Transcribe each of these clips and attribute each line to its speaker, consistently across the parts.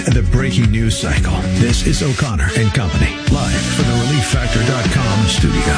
Speaker 1: The breaking news cycle. This is O'Connor and Company, live from the ReliefFactor.com studio.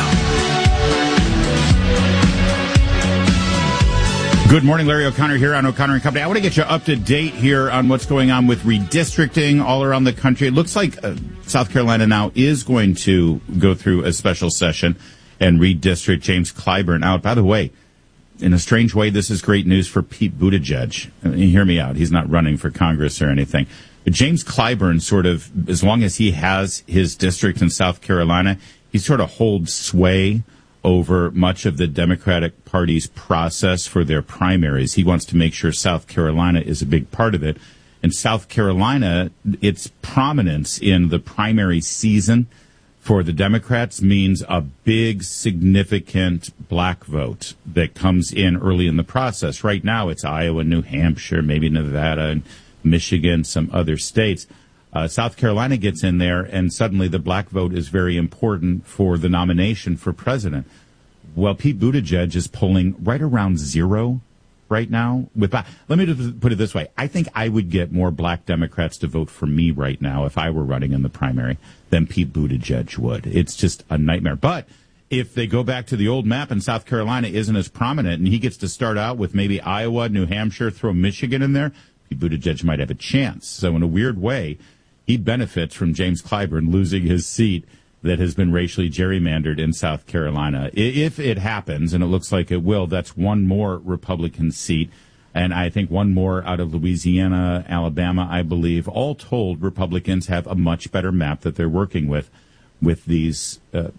Speaker 2: Good morning, Larry O'Connor here on O'Connor and Company. I want to get you up to date here on what's going on with redistricting all around the country. It looks like South Carolina now is going to go through a special session and redistrict James Clyburn out. By the way, in a strange way, this is great news for Pete Buttigieg. Hear me out. He's not running for Congress or anything. But James Clyburn sort of, as long as he has his district in South Carolina, he sort of holds sway over much of the Democratic Party's process for their primaries. He wants to make sure South Carolina is a big part of it. And South Carolina, its prominence in the primary season for the Democrats means a big, significant black vote that comes in early in the process. Right now, it's Iowa, New Hampshire, maybe Nevada, and Michigan, some other states. South Carolina gets in there, and suddenly the black vote is very important for the nomination for president. Well, Pete Buttigieg is polling right around zero right now. Let me just put it this way. I think I would get more black Democrats to vote for me right now if I were running in the primary than Pete Buttigieg would. It's just a nightmare. But if they go back to the old map and South Carolina isn't as prominent and he gets to start out with maybe Iowa, New Hampshire, throw Michigan in there, Pete Buttigieg might have a chance. So in a weird way, he benefits from James Clyburn losing his seat that has been racially gerrymandered in South Carolina. If it happens, and it looks like it will, that's one more Republican seat, and I think one more out of Louisiana, Alabama, I believe. All told, Republicans have a much better map that they're working with these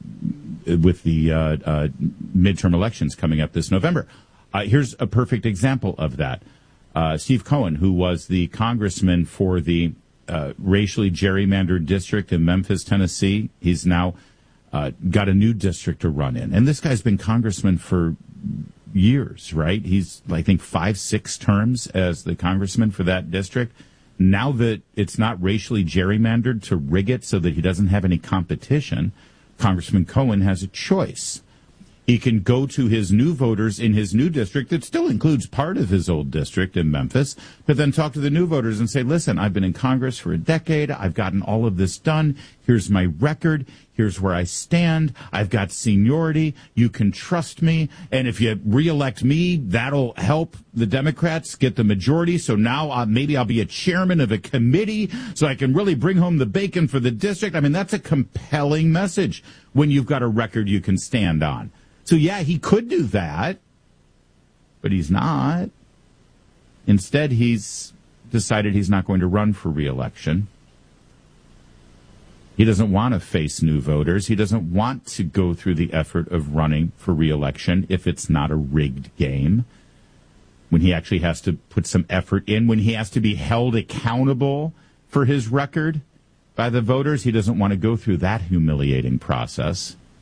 Speaker 2: with the midterm elections coming up this November. Here's a perfect example of that. Steve Cohen, who was the congressman for the racially gerrymandered district in Memphis, Tennessee, he's now got a new district to run in. And this guy's been congressman for years, right? He's, I think, 5-6 terms as the congressman for that district. Now that it's not racially gerrymandered to rig it so that he doesn't have any competition, Congressman Cohen has a choice. He can go to his new voters in his new district that still includes part of his old district in Memphis, but then talk to the new voters and say, listen, I've been in Congress for a decade. I've gotten all of this done. Here's my record. Here's where I stand. I've got seniority. You can trust me. And if you reelect me, that'll help the Democrats get the majority. So now maybe I'll be a chairman of a committee so I can really bring home the bacon for the district. I mean, that's a compelling message when you've got a record you can stand on. So, yeah, he could do that, but he's not. Instead, he's decided he's not going to run for re-election. He doesn't want to face new voters. He doesn't want to go through the effort of running for re-election if it's not a rigged game, when he actually has to put some effort in, when he has to be held accountable for his record by the voters. He doesn't want to go through that humiliating process.